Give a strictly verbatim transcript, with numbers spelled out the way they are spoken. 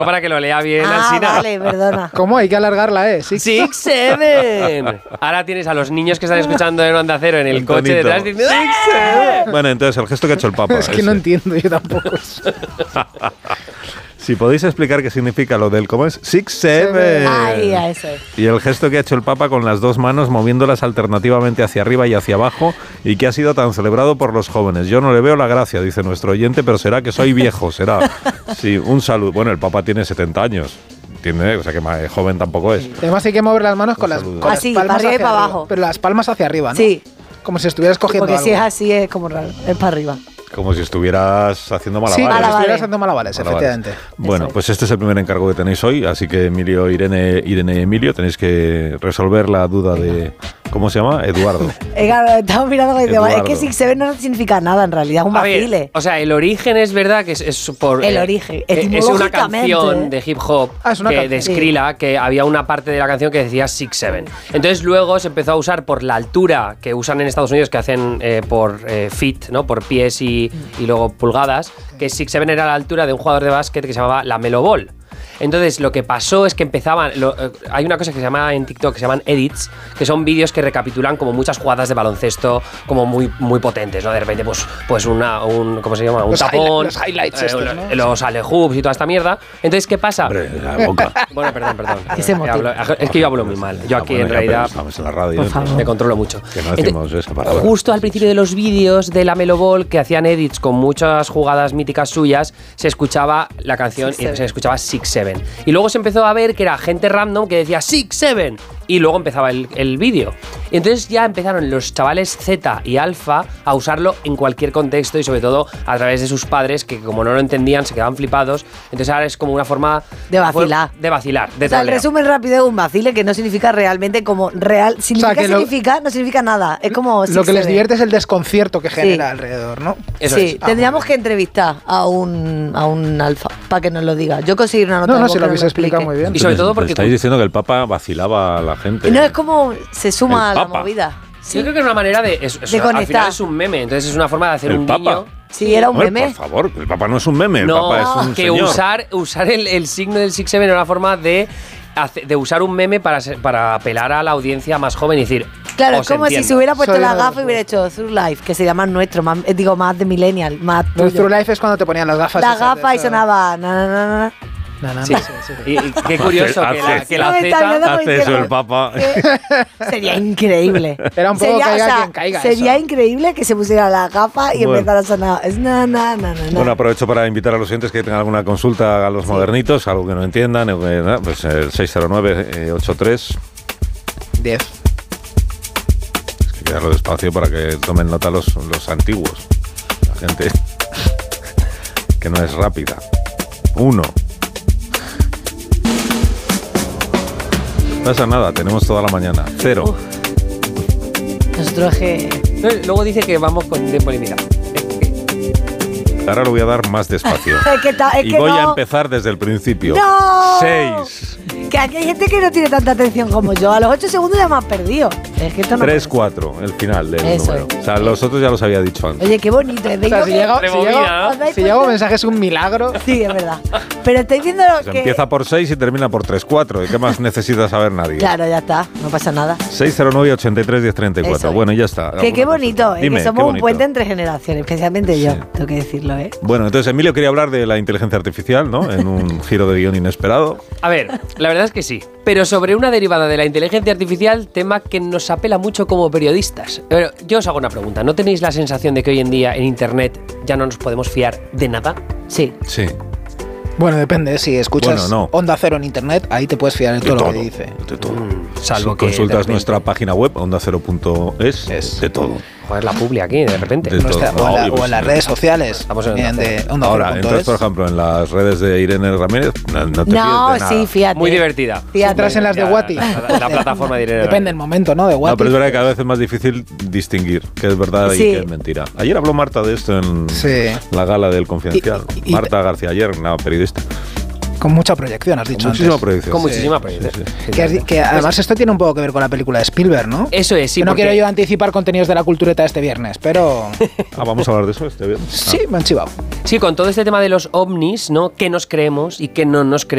Para que lo lea bien, Ah, Alsina. vale, perdona. ¿Cómo? Hay que alargarla, ¿eh? Six, Six Seven. Ahora tienes a los niños que están escuchando en Onda Cero en el Un coche tonito. detrás diciendo Six Seven. Bueno, entonces el gesto que ha hecho el Papa. Es que ese. no entiendo yo tampoco. Si podéis explicar qué significa lo del cómo es Six Seven. Ay, a eso es. Y el gesto que ha hecho el Papa con las dos manos moviéndolas alternativamente hacia arriba y hacia abajo y que ha sido tan celebrado por los jóvenes. Yo no le veo la gracia, dice nuestro oyente, pero será que soy viejo, será. Sí, un saludo. Bueno, el Papa tiene setenta años. Tiene, o sea que más joven tampoco es. Además hay que mover las manos con las, saludo. con las Así, palmas para arriba y hacia para arriba. abajo. Pero las palmas hacia arriba, ¿no? Sí. Como si estuvieras cogiendo Porque algo. si es así es como raro. Es para arriba. Como si estuvieras haciendo malabares. Sí, como si Malabares. estuvieras haciendo malabares, Malabares. efectivamente. Bueno, Eso. pues este es el primer encargo que tenéis hoy, así que Emilio, Irene, Irene y Emilio tenéis que resolver la duda de... ¿Cómo se llama? Eduardo. Eh, claro, estamos mirando y digo, es Eduardo. que Six Seven no significa nada en realidad, es un A ver, vacile. o sea, el origen es verdad que es, es por... El eh, origen, eh, es una etimológicamente, canción ¿eh? de hip hop Ah, es una que, canción. de Sí. Skrilla, que había una parte de la canción que decía Six Seven. Entonces luego se empezó a usar por la altura que usan en Estados Unidos, que hacen eh, por eh, feet, ¿no? Por pies y, y luego pulgadas, que Six Seven era la altura de un jugador de básquet que se llamaba la Melo Ball. Entonces lo que pasó es que empezaban, lo, eh, hay una cosa que se llama en TikTok que se llaman edits, que son vídeos que recapitulan como muchas jugadas de baloncesto como muy muy potentes, ¿no? De repente pues pues una un ¿cómo se llama? Un Los tapón, highlight- los highlights estos, lo- ¿no? los alley-hoops y toda esta mierda. Entonces ¿qué pasa? Hombre, la boca. Bueno, perdón, perdón. Ese Eh, motivo. hablo- es que yo hablo muy mal. Yo Ah, aquí bueno, en ya, realidad pero estamos en la radio. Por ¿no? favor. me controlo mucho. Que no decimos Ente- esa palabra. Justo al principio de los vídeos de la Melo Ball, que hacían edits con muchas jugadas míticas suyas, se escuchaba la canción Six y Seven. se escuchaba Six Seven. Y luego se empezó a ver que era gente random que decía Six Seven y luego empezaba el, el vídeo. Y entonces ya empezaron los chavales Z y Alfa a usarlo en cualquier contexto y sobre todo a través de sus padres que como no lo entendían se quedaban flipados. Entonces ahora es como una forma De vacilar. de vacilar, de O sea, el troleo. resumen rápido de un vacile que no significa realmente como real. Significa, que lo- significa, no significa nada. Es como. Lo que les Six divierte es el desconcierto que genera Sí. alrededor, ¿no? Eso sí, es. tendríamos que entrevistar a un, a un alfa para que nos lo diga. Yo conseguir una nota No, de no, voz si que lo nos habéis explicado explique. muy bien. Y sobre todo porque Estáis diciendo que el Papa vacilaba a la gente. No, es como se suma El a la Papa. movida. Sí, Yo creo que es una manera de. Es, es- De al conectar. final es un meme, entonces es una forma de hacer ¿El un Papa? guiño. sí, era un Hombre, meme. por favor, el Papa no es un meme, el No, Papa es un que señor. usar, usar el, el signo del Six Seven era una forma de, hace- de usar un meme para, ser- para apelar a la audiencia más joven y decir. Claro, os es como si entiendo. se hubiera puesto Soy la de- gafa y hubiera hecho Through Life, que sería más nuestro, más, eh, digo, más de millennial, más Los tuyo. True Life es cuando te ponían las gafas. La esas de gafa y eso. sonaba. Na, na, na, na. No, no, Sí. no, sí, sí. Y, y qué curioso Hace- que la, hace- que la No me está Z. viendo. Hace eso el Papa. Que sería increíble. Era un poco Sería, caiga o sea, quien caiga Sería eso. increíble que se pusiera la gafa y Bueno. empezara a sonar. Es na, na, na, na, na. Bueno, aprovecho para invitar a los oyentes que tengan alguna consulta a los modernitos, algo que no entiendan, o que, ¿no? Pues el seis cero nueve ocho tres. Diez. Es que hay que darlo despacio para que tomen nota los, los antiguos. La gente que no es rápida. Uno. No pasa nada, tenemos toda la mañana. Cero. Nosotros que. No, Luego dice que vamos con tiempo limitado. Ahora lo voy a dar más despacio. Es que, ta- es Y que voy no. a empezar desde el principio. ¡No! Seis. Que aquí hay gente que no tiene tanta atención como yo. A los ocho segundos ya me has perdido. Es que esto no. Tres, puede cuatro, el final del Eso número. es. O sea, los otros ya los había dicho ser. antes. Oye, qué bonito. ¿eh? O sea, si llega, si Rebobina, llega, ¿no? ¿Os dais si llega un cuenta? mensaje es un milagro. Sí, es verdad. Pero estáis viendo lo Pues que. empieza por seis y termina por tres, cuatro. ¿Y qué más necesita saber nadie? Claro, ya está. No pasa nada. seis cero nueve ocho tres diez treinta y cuatro. Eso es. Bueno, ya está. Que qué ¿Alguna bonito. consulta? eh, Dime, que qué somos un bonito. puente entre generaciones, especialmente yo. Sí. Tengo que decirlo, ¿eh? Bueno, entonces Emilio quería hablar de la inteligencia artificial, ¿no? En un giro de guión inesperado. A ver, la verdad es que sí. Pero sobre una derivada de la inteligencia artificial, tema que nos apela mucho como periodistas. Pero yo os hago una pregunta. ¿No tenéis la sensación de que hoy en día en Internet ya no nos podemos fiar de nada? Sí. Sí. Bueno, depende. Si escuchas Bueno, no. Onda Cero en internet, ahí te puedes fiar de todo, lo que dice. De todo. Salvo si que de consultas repente- nuestra página web, onda cero punto es, Es. de todo. Joder, la publi aquí, de repente. De Nuestra- todo. o, en la- No, o pues, en las sí. redes sociales. Estamos en vienen Onda de Cero. onda Ahora, cero punto entras, es. por ejemplo, en las redes de Irene Ramírez, no, no te No, fíes de nada. sí, fíjate. Muy divertida. Fíjate. Entras en las de Ya, Wati. La, la- la plataforma de Irene. Depende del momento, ¿no? De No, Wati. pero es verdad que cada vez es más difícil distinguir qué es verdad Sí. y qué es mentira. Ayer habló Marta de esto en Sí. la gala del Confidencial. Y- y- y- Marta García ayer, una periodista. Con mucha proyección, has dicho Con muchísima antes. proyección. Con Sí, muchísima sí, proyección. sí. Que, has- que además esto tiene un poco que ver con la película de Spielberg, ¿no? Eso es, sí. Que no porque- quiero yo anticipar contenidos de la cultureta este viernes, pero Ah, vamos a hablar de eso este viernes. sí, me han chivado. Sí, con todo este tema de los ovnis, ¿no? ¿Qué nos creemos y qué no nos creemos?